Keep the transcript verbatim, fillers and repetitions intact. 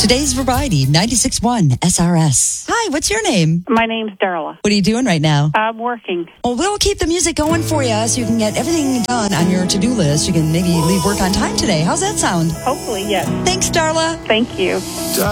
Today's Variety, ninety-six point one S R S. Hi, what's your name? My name's Darla. What are you doing right now? I'm working. Well, we'll keep the music going for you so you can get everything done on your to-do list. You can maybe leave work on time today. How's that sound? Hopefully, yes. Thanks, Darla. Thank you.